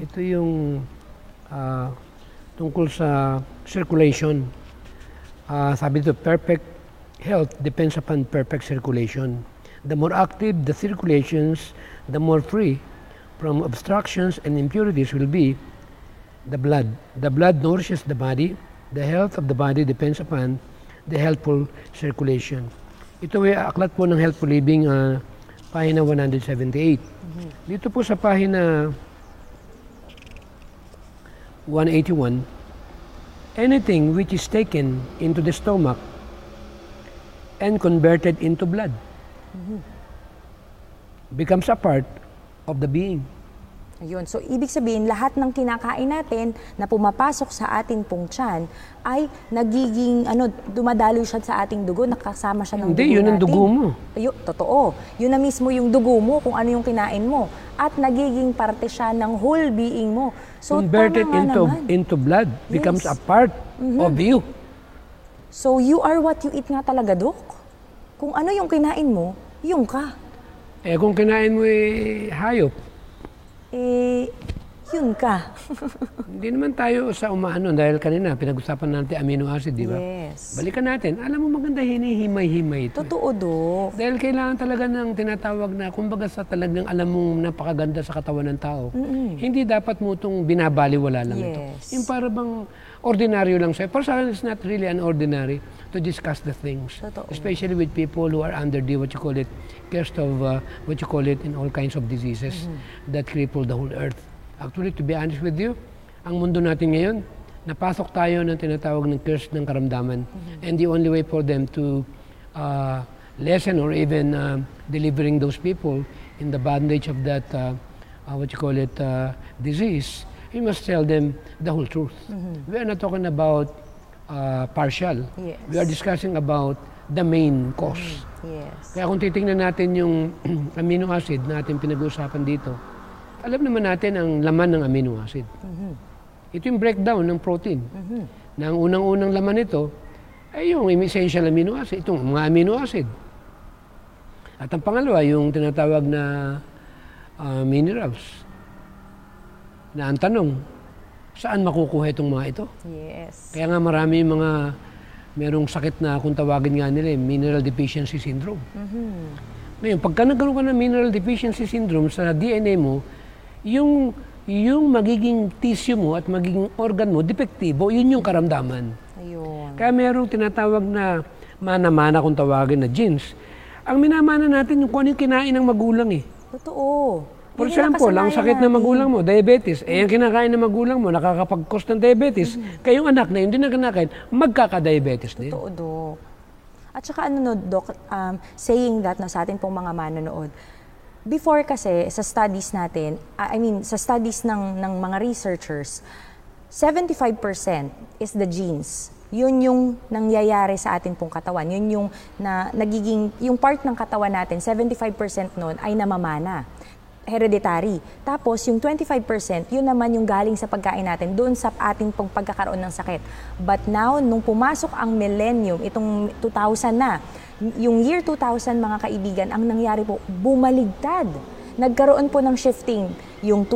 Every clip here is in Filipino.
Ito yung tungkol sa circulation. Sabi dito, perfect health depends upon perfect circulation. The more active the circulations, the more free from obstructions and impurities will be the blood. The blood nourishes the body. The health of the body depends upon the healthful circulation. Ito ay aklat po ng Healthful Living, pahina 178. Dito po sa pahina 181, anything which is taken into the stomach and converted into blood becomes a part of the being. Ayun. So, ibig sabihin, lahat ng kinakain natin na pumapasok sa ating pong tiyan ay nagiging, dumadaloy siya sa ating dugo, nakasama siya ng dugo natin. Hindi, yun ang dugo mo. Ayun, totoo. Yun na mismo yung dugo mo, kung ano yung kinain mo. At nagiging parte siya ng whole being mo. So, converted into blood, becomes a part of you. So, you are what you eat nga talaga, Dok. Kung ano yung kinain mo, yung ka. Kung kinain mo hayop, yun ka. Hindi naman tayo sa umaano dahil kanina pinag-usapan natin amino acid, di ba? Yes. Balikan natin. Alam mo maganda hinihimay-himay ito. Totoo, Dok. Dahil kailangan talaga ng tinatawag na, kumbaga sa talagang alam mo napakaganda sa katawan ng tao, hindi dapat mo itong binabaliwala lang ito. Yung para bang ordinaryo lang sa'yo. For some, it's not really an ordinary to discuss the things. Totoo. Especially with people who are under the, what you call it, cursed of, what you call it, in all kinds of diseases that cripple the whole earth. Actually, to be honest with you, ang mundo natin ngayon, napasok tayo ng tinatawag ng curse ng karamdaman. And the only way for them to lessen or even delivering those people in the bondage of that, what you call it, disease, you must tell them the whole truth. We are not talking about partial. Yes. We are discussing about the main cause. Yes. Kaya kung titingnan natin yung amino acid na ating pinag-uusapan dito, alam naman natin ang laman ng amino acid. Ito yung breakdown ng protein. Na ang unang-unang laman nito ay yung essential amino acid, itong mga amino acid. At ang pangalawa, yung tinatawag na minerals. Na ang tanong, saan makukuha itong mga ito? Yes. Kaya nga marami yung mga merong sakit na kung tawagin nga nila, mineral deficiency syndrome. Ngayon, pagka nagkaroon ka ng mineral deficiency syndrome sa DNA mo, yung magiging tissue mo at magiging organ mo, depektibo, yun yung karamdaman. Ayun. Kaya merong tinatawag na mana-mana kung tawagin na genes. Ang minamana natin yung kung ano yung kinain ng magulang eh. Totoo. For example, ang sakit ng magulang mo, diabetes, ang kinakain ng magulang mo, nakakapag-cause ng diabetes, kayong anak na yun din na kinakain, magkaka-diabetes din. Totoo, Dok. At saka Dok, saying that sa atin pong mga manonood, before kasi sa studies natin, sa studies ng mga researchers, 75% is the genes. Yun yung nangyayari sa atin pong katawan. Yun yung yung part ng katawan natin, 75% nun ay namamana. Hereditary. Tapos, yung 25%, yun naman yung galing sa pagkain natin, doon sa ating pagkakaroon ng sakit. But now, nung pumasok ang millennium, itong 2000 na, yung year 2000, mga kaibigan, ang nangyari po, bumaligtad. Nagkaroon po ng shifting. Yung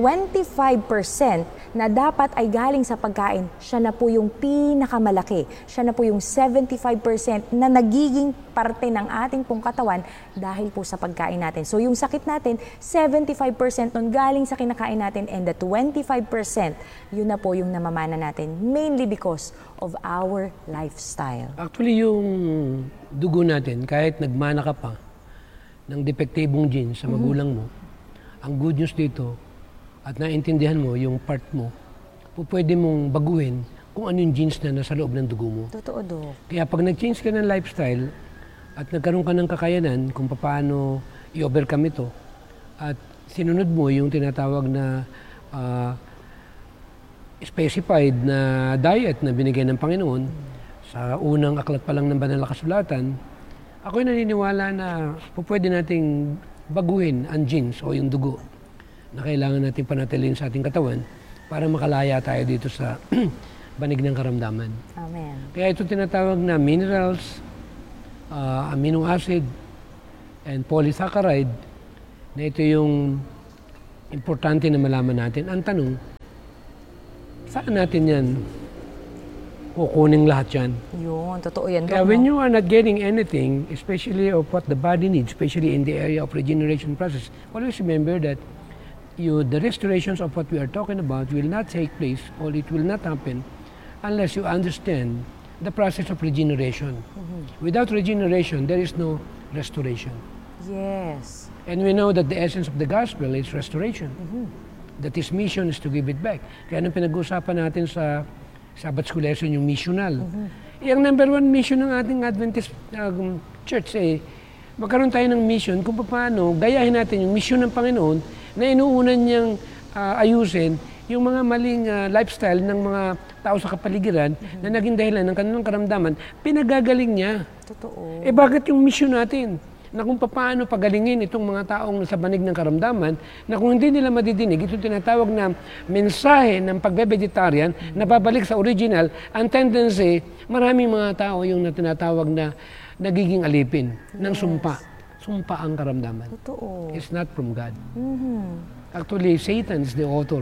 25% na dapat ay galing sa pagkain, siya na po yung pinakamalaki. Siya na po yung 75% na nagiging parte ng ating pong katawan dahil po sa pagkain natin. So yung sakit natin, 75% nun galing sa kinakain natin and the 25%, yun na po yung namamana natin. Mainly because of our lifestyle. Actually, yung dugo natin, kahit nagmana ka pa ng depektibong genes sa magulang mo, ang good news dito, at naintindihan mo yung part mo, pwede mong baguhin kung ano yung genes na nasa loob ng dugo mo. Totoo, Dok. Kaya pag nag-change ka ng lifestyle at nagkaroon ka ng kakayanan kung paano i-overcome ito at sinunod mo yung tinatawag na specified na diet na binigay ng Panginoon sa unang aklat pa lang ng banal na kasulatan, ako'y naniniwala na pwede nating baguhin ang genes o yung dugo na kailangan natin panatilin sa ating katawan para makalaya tayo dito sa banig ng karamdaman. Amen. Kaya ito tinatawag na minerals, amino acid, and polysaccharide, na ito yung importante na malaman natin. Ang tanong, saan natin yan kukuning lahat yan? Yun, totoo yan. Kaya Doc, when no? you are not getting anything, especially of what the body needs, especially in the area of regeneration process, always remember that the restorations of what we are talking about will not take place, or it will not happen unless you understand the process of regeneration. Without regeneration, there is no restoration. Yes. And we know that the essence of the gospel is restoration. That His mission is to give it back. Kaya nung pinag-uusapan natin sa Sabbath School lesson, yung missional. Yung number one mission ng ating Adventist Church, magkaroon tayo ng mission kung paano gayahin natin yung mission ng Panginoon na inuunan niyang ayusin yung mga maling lifestyle ng mga tao sa kapaligiran na naging dahilan ng kanilang karamdaman, pinagagaling niya. Totoo. Bakit yung mission natin? Na kung paano pagalingin itong mga taong nasa banig ng karamdaman, na kung hindi nila madidinig, ito tinatawag na mensahe ng pagbe-vegetarian na babalik sa original, ang tendency, maraming mga tao yung tinatawag na nagiging alipin ng sumpa. Sumpa ang karamdaman. Totoo. It's not from God. Actually, Satan is the author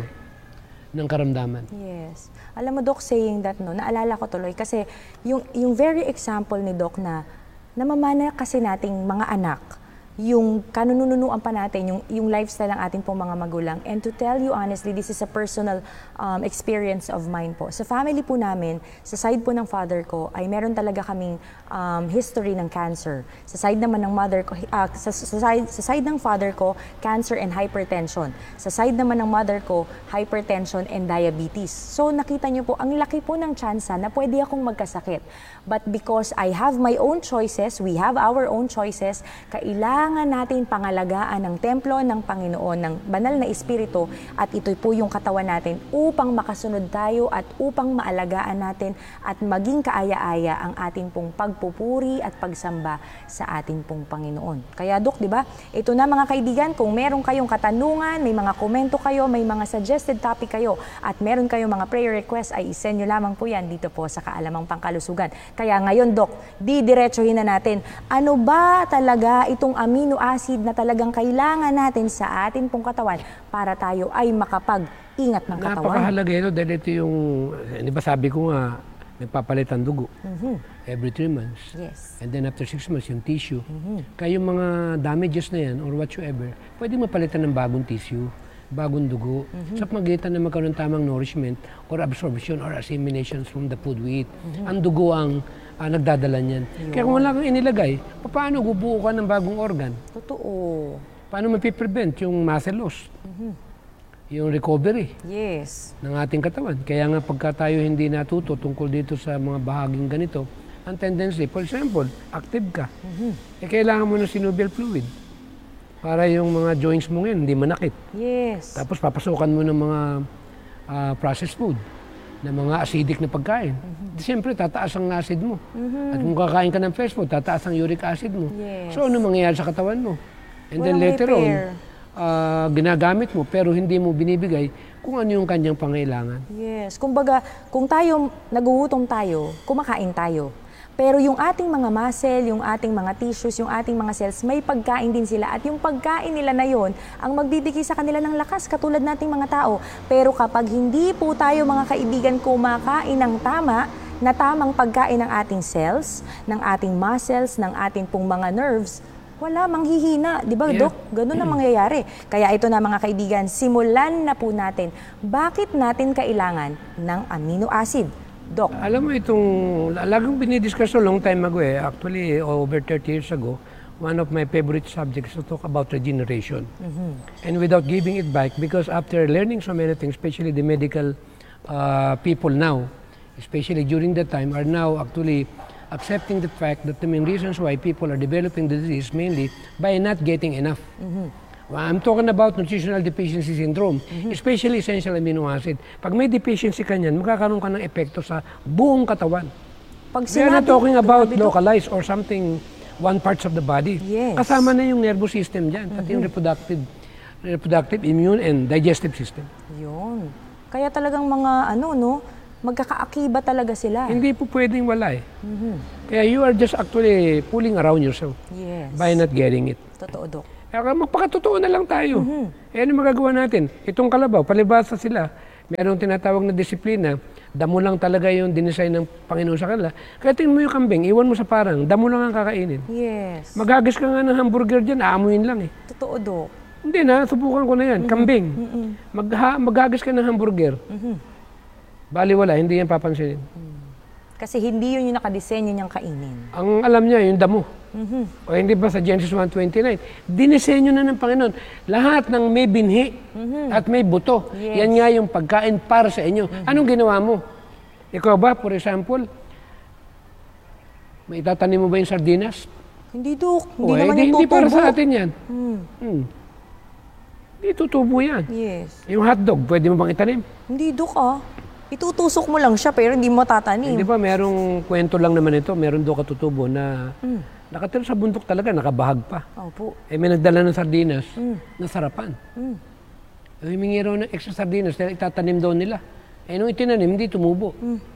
ng karamdaman. Yes. Alam mo, Doc, saying that, no, naalala ko tuloy kasi yung very example ni Doc na namamana kasi nating mga anak, yung kanununuan pa natin, yung lifestyle ng ating pong mga magulang. And to tell you honestly, this is a personal experience of mine po. Sa family po namin, sa side po ng father ko, ay meron talaga kaming history ng cancer. Sa side naman ng mother ko, sa side ng father ko, cancer and hypertension. Sa side naman ng mother ko, hypertension and diabetes. So nakita niyo po, ang laki po ng tsansa na pwede akong magkasakit. But because I have my own choices, we have our own choices, kailangan natin pangalagaan ng templo ng Panginoon, ng banal na espiritu, at ito po yung katawan natin upang makasunod tayo at upang maalagaan natin at maging kaaya-aya ang ating pong pagpupuri at pagsamba sa ating pong Panginoon. Kaya Dok, di ba? Ito na mga kaibigan, kung meron kayong katanungan, may mga komento kayo, may mga suggested topic kayo, at meron kayong mga prayer request, ay isend nyo lamang po yan dito po sa Kaalamang Pangkalusugan. Kaya ngayon, Dok, didiretsuhin na natin, ano ba talaga itong amino acid na talagang kailangan natin sa atin pong katawan para tayo ay makapag-ingat ng katawan? Napakahalaga ito dahil ito yung, di ba sabi ko nga, nagpapalit ang dugo every 3 months. Yes. And then after 6 months, yung tissue. Kaya yung mga damages na yan or whatsoever, pwede mapalitan ng bagong tissue, bagong dugo, sa pamagitan na magkaroon tamang nourishment or absorption or assimilations from the food we eat. Ang dugo ang nagdadala niyan. Kaya kung wala kang inilagay, paano bubuo ka ng bagong organ? Totoo. Paano mapiprevent yung muscle loss? Yung recovery ng ating katawan. Kaya nga pagka tayo hindi natuto tungkol dito sa mga bahaging ganito, ang tendency, for example, active ka, kailangan mo ng synovial fluid para yung mga joints mo ngayon hindi manakit. Yes. Tapos papasukan mo ng mga processed food, na mga acidic na pagkain. Siyempre, tataas ang acid mo. At kung kakain ka ng fresh food, tataas ang uric acid mo. Yes. So, ano mangyayari sa katawan mo? And then Walang later on, repair. Ginagamit mo pero hindi mo binibigay kung ano yung kanyang pangailangan. Yes. Kumbaga, kung tayo, nagugutom tayo, kumakain tayo. Pero yung ating mga muscle, yung ating mga tissues, yung ating mga cells, may pagkain din sila. At yung pagkain nila na yon ang magbibigay sa kanila ng lakas, katulad nating mga tao. Pero kapag hindi po tayo mga kaibigan kumakain ng tama, na tamang pagkain ng ating cells, ng ating muscles, ng ating pong mga nerves, wala, manghihina. Di ba, Dok? Ganun ang mangyayari. Kaya ito na mga kaibigan, simulan na po natin. Bakit natin kailangan ng amino acid? Dok. Alam mo itong, laging binidiscuss a long time ago actually over 30 years ago, one of my favorite subjects to talk about regeneration. And without giving it back, because after learning so many things, especially the medical people now, especially during that time, are now actually accepting the fact that the main reasons why people are developing the disease mainly by not getting enough. I'm talking about nutritional deficiency syndrome, especially essential amino acid. Pag may deficiency ka niyan, magkakaroon ka ng epekto sa buong katawan. We are not talking about localized or something, one parts of the body. Yes. Kasama na yung nervous system dyan, pati yung reproductive, immune, and digestive system. Yun. Kaya talagang mga magkakaakiba talaga sila. Hindi po pwedeng wala Kaya you are just actually fooling around yourself by not getting it. Totoo, Dok. Kaya magpakatotoo na lang tayo. Ano magagawa natin? Itong kalabaw, palibasa sila. Merong tinatawag na disiplina, damo lang talaga yung dinesign ng Panginoon sa kanila. Kaya tingnan mo yung kambing, iwan mo sa parang, damo lang ang kakainin. Yes. Maghagis ka nga ng hamburger dyan, aamuin lang eh. Totoo, Dok. Hindi na, subukan ko na yan. Kambing. Maghagis ka ng hamburger. Baliwala, hindi yan papansinin. Kasi hindi yun yung nakadesenyo niyang kainin. Ang alam niya, yung damo. O hindi ba sa Genesis 1:29, dinisenyo na ng Panginoon. Lahat ng may binhi at may buto. Yes. Yan nga yung pagkain para sa inyo. Anong ginawa mo? Ikaw ba, for example, may itatanim mo ba yung sardinas? Hindi, Dok. Hindi O, naman yung hindi para tutubo. sa atin yan. Hindi tutubo yan. Yes. Yung hotdog, pwede mo bang itanim? Hindi, Dok, Itutusok mo lang siya pero hindi mo tatanim. Hindi ba, merong kwento lang naman ito, meron doon katutubo na nakatira sa bundok talaga, nakabahag pa. Opo. Eh may nagdala ng sardinas, nasarapan. Humingi raw ng extra sardinas dahil itatanim daw nila. Eh nung itinanim, hindi tumubo.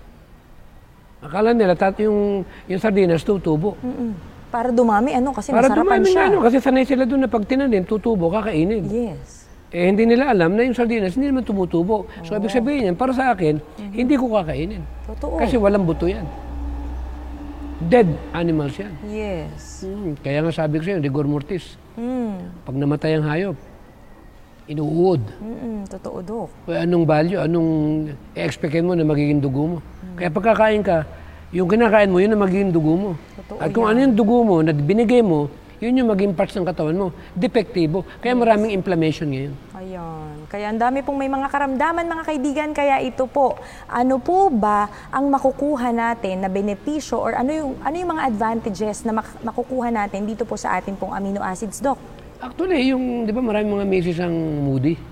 Akala nila, yung sardinas tutubo. Para dumami, kasi Para masarapan dumami siya. nga, kasi sanay sila doon na pag tinanim, tutubo, kakainin. Yes. Eh hindi nila alam na yung sardinas hindi naman tumutubo. So ibig sabihin yan, para sa akin, hindi ko kakainin. Totoo. Kasi walang buto yan. Dead animals yan. Yes. Kaya nga sabi ko sa'yo, rigor mortis. Pag namatay ang hayop, inuud. Totoo, Dok. Kaya anong value, anong i-expectin mo na magiging dugo mo. Kaya pagkakain ka, yung kinakain mo, yun ang magiging dugo mo. Totoo At kung ano yung dugo mo na binigay mo, yun yung maging parts ng katawan mo. Depektibo. Kaya maraming inflammation ngayon. Ayan. Kaya ang dami pong may mga karamdaman, mga kaibigan. Kaya ito po, ano po ba ang makukuha natin na benepisyo or ano yung mga advantages na makukuha natin dito po sa ating pong amino acids, Doc? Actually, di ba maraming mga misis ang moody?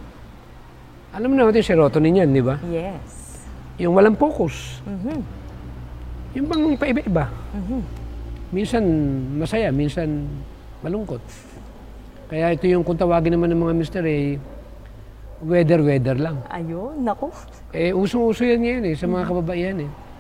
Alam mo naman yung serotonin yan, di ba? Yes. Yung walang focus. Yung bang paiba-iba. Minsan masaya, minsan malungkot. Kaya ito yung kung tawagin naman ng mga mister weather lang. Ayun, naku. Usong-uso yan ngayon sa mga kababaihan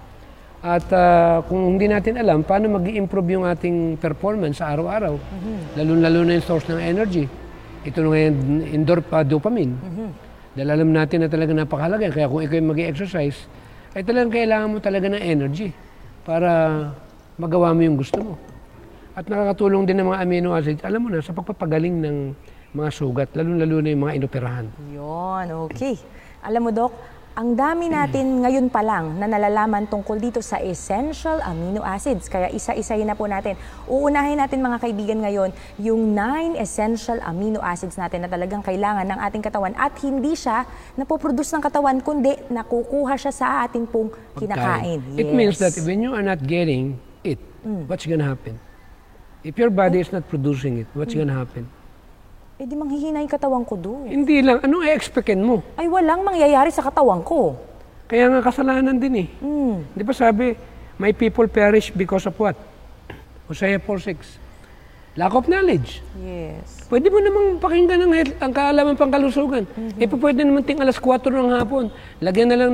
At kung hindi natin alam paano mag-i-improve yung ating performance sa araw-araw, lalo-lalo na yung source ng energy. Ito na ngayon, dopamine. Dahil alam natin na talaga napakahalaga. Kaya kung ikaw mag-i-exercise, ay talagang kailangan mo talaga ng energy para magawa mo yung gusto mo. At nakakatulong din ng mga amino acids, alam mo na, sa pagpapagaling ng mga sugat, lalo-lalo na yung mga inoperahan. Yun, okay. Alam mo, Doc, ang dami natin ngayon pa lang na nalalaman tungkol dito sa essential amino acids. Kaya isa-isahin na po natin. Uunahin natin mga kaibigan ngayon yung 9 essential amino acids natin na talagang kailangan ng ating katawan at hindi siya napoproduce ng katawan kundi nakukuha siya sa ating pong kinakain. It means that when you are not getting it, what's gonna happen? If your body is not producing it, what's gonna happen? Di manghihina yung katawan ko doon. Hindi lang. Anong i-expectin mo? Ay, walang mangyayari sa katawan ko. Kaya nga kasalanan din Di ba sabi, my people perish because of what? Hosea 4:6. Lack of knowledge. Yes. Pwede mo namang pakinggan ang kaalaman pang kalusugan. Pwede naman ting alas 4 ng hapon. Lagyan na lang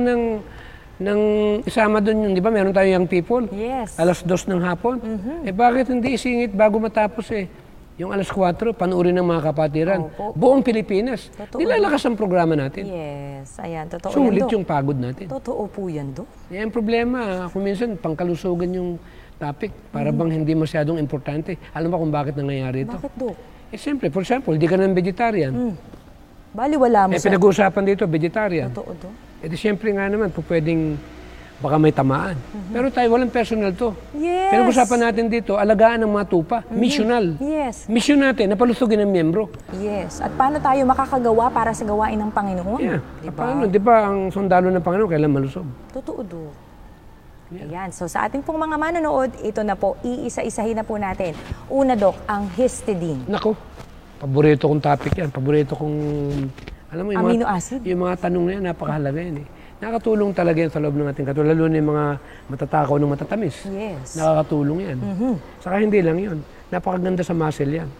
ng isama doon yung, di ba, meron tayo young people. Yes. Alas 2 ng hapon. Bakit hindi isingit bago matapos yung alas 4, panuorin ng mga kapatiran. Opo. Buong Pilipinas. Totoo. Nilalakas ang programa natin. Yes. Ayan, totoo Sulit yan, Dok. yung pagod natin. Totoo po yan, Dok. Yan ang problema. Kung minsan, pangkalusugan yung topic. Para bang hindi masyadong importante. Alam mo kung bakit nangyayari ito? Bakit, Dok? Siyempre, for example, hindi ka ng vegetarian. Baliwala mo Pinag-uusapan dito, vegetarian. Totoo, Dok. Siyempre nga naman, pwedeng baka may tamaan. Pero tayo, walang personal to. Yes. Pinag-usapan natin dito, alagaan ng mga tupa. Missional. Yes. Mission natin, napalusugin ng miyembro. Yes. At paano tayo makakagawa para sa gawain ng Panginoon? Yeah. Diba? Paano? Di ba ang sundalo ng Panginoon kailan malusog? Totoo, Dok. Ayan. So sa ating pong mga manonood, ito na po, iisa-isahin na po natin. Una, Dok, ang histidine. Nako, paborito kong topic yan. Paborito kong, alam mo, Amino acid? Yung mga tanong na yan, napakahalaga yan Nakakatulong talaga yan sa loob ng ating katawan, lalo na yung mga matatakaw ng matatamis. Yes. Nakakatulong yan. Saka hindi lang yun. Napakaganda sa muscle yan.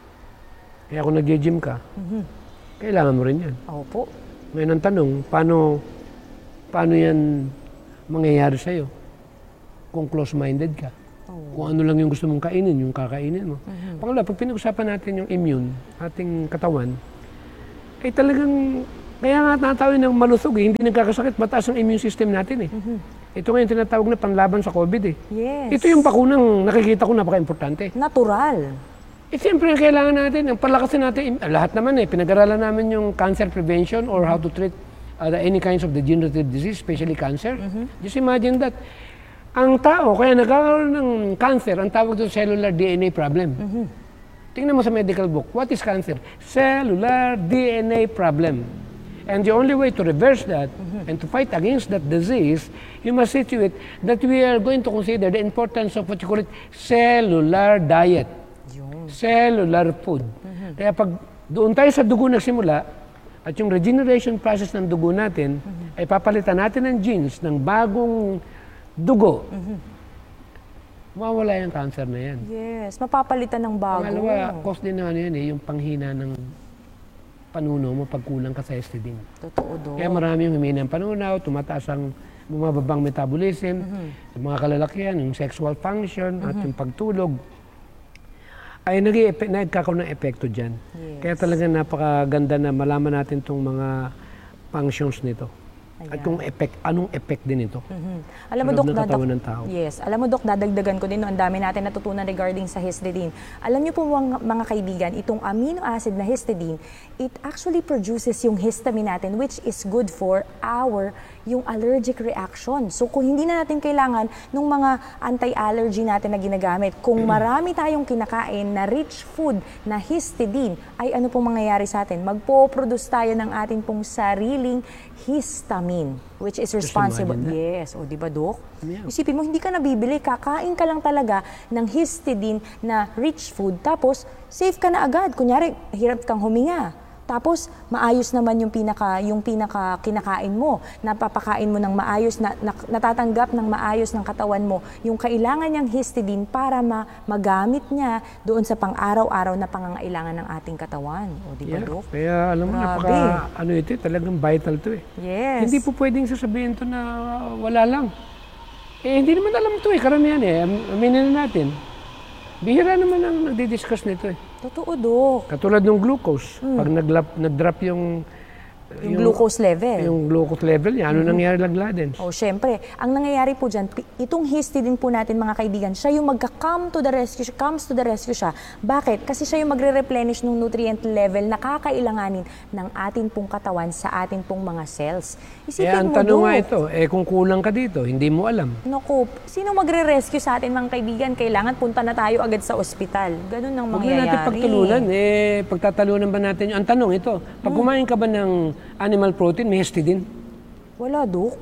Kaya kung nag-gym ka, kailangan mo rin yan. Opo. Ngayon ang tanong, paano yan mangyayari sa'yo? Kung close-minded ka. Kung ano lang yung gusto mong kainin, yung kakainin mo. Pangalawa, pag pinag-usapan natin yung immune, ating katawan, ay talagang Kaya nga natawin ng malusog hindi nagkakasakit, mataas ang immune system natin Ito ngayon tinatawag na panlaban sa COVID Yes. Ito yung bakunang nakikita ko napaka-importante. Natural. Siyempre kailangan natin, ang palakasin natin, lahat naman pinag-aralan namin yung cancer prevention or how to treat any kinds of degenerative disease, especially cancer. Just imagine that. Ang tao, kaya nagkakaroon ng cancer, ang tawag doon cellular DNA problem. Tingnan mo sa medical book, what is cancer? Cellular DNA problem. And the only way to reverse that and to fight against that disease, you must see to it that we are going to consider the importance of what you call it, cellular diet. Cellular food. Kaya pag doon tayo sa dugo nagsimula, at yung regeneration process ng dugo natin, ay papalitan natin ng genes ng bagong dugo, mawawala yung cancer na yan. Yes, mapapalitan ng bago. Pangalawa, cause din na yan yung panghina ng panunaw mo pag kulang ka sa histidine. Totoo do. Kaya maraming humina ng panunaw, tumataas ang bumababang metabolism, yung mga kalalakihan, yung sexual function, at yung pagtulog, ay nagkakaroon ng epekto dyan. Yes. Kaya talaga napakaganda na malaman natin itong mga functions nito. At kung anong effect din ito. Alam mo, Dok, ng tao. Yes. Alam mo, Dok, dadagdagan ko din, ang dami natin natutunan regarding sa histidine. Alam niyo po mga kaibigan, itong amino acid na histidine, it actually produces yung histamine natin, which is good for yung allergic reaction. So kung hindi na natin kailangan ng mga anti-allergy natin na ginagamit, kung marami tayong kinakain na rich food na histidine, ay ano pong mangyayari sa atin? Magpo-produce tayo ng ating pong sariling histamine, which is responsible. Yes, o di ba, Dok? Yeah. Isipin mo, hindi ka nabibili, kakain ka lang talaga ng histidine na rich food, tapos safe ka na agad. Kunyari, hirap kang huminga. Tapos, maayos naman yung pinaka kinakain mo. Napapakain mo ng maayos, natatanggap ng maayos ng katawan mo yung kailangan niyang histidine para magamit niya doon sa pang-araw-araw na pangangailangan ng ating katawan. O, di ba, Dok? Kaya alam mo, talagang vital to Yes. Hindi po pwedeng sasabihin to na wala lang. Hindi naman alam to karamihan aminin na natin. Bihira naman ang nagdi-discuss nito Totoo, Dok. Katulad ng glucose. Pag nag-drop yung glucose level. Yung glucose level niya, ano nangyari lagladen? Oh, syempre. Ang nangyayari po dyan, itong histidine po natin, mga kaibigan, siya yung comes to the rescue siya. Bakit? Kasi siya yung magre-replenish ng nutrient level na kakailanganin ng ating pong katawan sa ating pong mga cells. Isipin ang tanong nga ito, kung kulang ka dito, hindi mo alam. Naku, sino magre-rescue sa atin, mga kaibigan? Kailangan punta na tayo agad sa ospital. Ganun ang mangyayari. Huwag na natin pagtulunan. Pagtatalunan ba natin? Ang tanong ito, pag kumain ka ba ng animal protein, may histidine? Wala, Dok.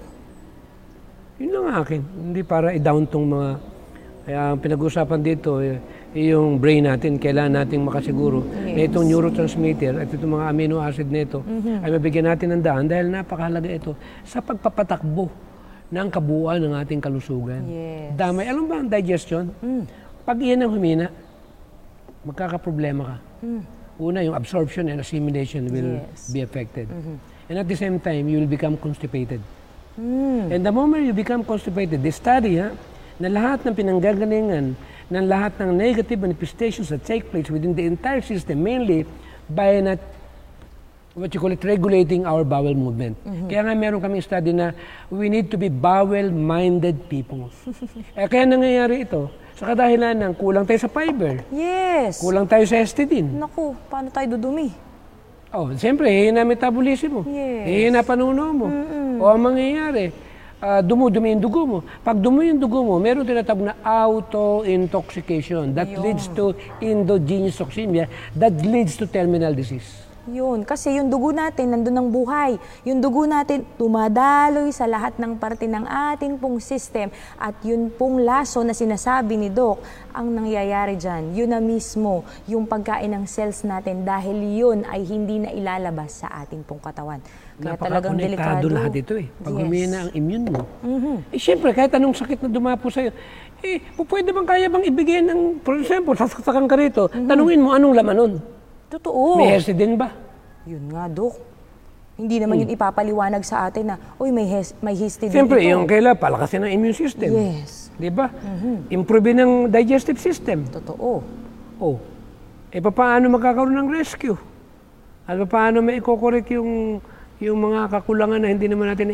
Yun lang akin. Hindi para i-down tong mga... Kaya ang pinag-usapan dito, yung brain natin, kailangan nating makasiguro na itong neurotransmitter at itong mga amino acid nito ay mabigyan natin ng daan dahil napakahalaga ito sa pagpapatakbo ng kabuuan ng ating kalusugan. Yes. Damay. Alam ba ang digestion? Pag iyan ang humina, magkakaproblema ka. Una, yung absorption and assimilation will be affected. And at the same time, you will become constipated. And the moment you become constipated, they study na lahat ng pinanggagalingan, ng lahat ng negative manifestations that take place within the entire system, mainly by not, what you call it, regulating our bowel movement. Kaya nga meron kaming study na we need to be bowel-minded people. Kaya nangyayari ito, sa kadahilan ng kulang tayo sa fiber. Yes. Kulang tayo sa histidine. Naku, paano tayo dudumi? Siyempre, hihina metabolism mo. Yes. Hihina panuno mo. O ang mangyayari, dumudumi yung dugo mo. Pag dumi yung dugo mo, meron tinatawag na auto-intoxication that leads to endogenous toxemia that leads to terminal disease. Yun, kasi yung dugo natin, nandun ang buhay. Yung dugo natin, tumadaloy sa lahat ng parte ng ating pong system. At yun pong laso na sinasabi ni Doc, ang nangyayari dyan, yun na mismo yung pagkain ng cells natin dahil yun ay hindi na ilalabas sa ating pong katawan. Kaya talagang delikado. Lahat ito Pag humina ang immune mo. Siyempre, kahit anong sakit na dumapo sa'yo, pwede bang kaya bang ibigay ng, for example, sasaksakan ka rito, tanungin mo anong laman nun. Totoo. May histidine ba? Yun nga, Dok. Hindi naman yun ipapaliwanag sa atin na, may histidine Siyempre, ito. yung kailangan palakasin ng immune system. Yes. Di ba? Improve ng digestive system. Totoo. Paano magkakaroon ng rescue? Paano may i-correct yung yung mga kakulangan na hindi naman natin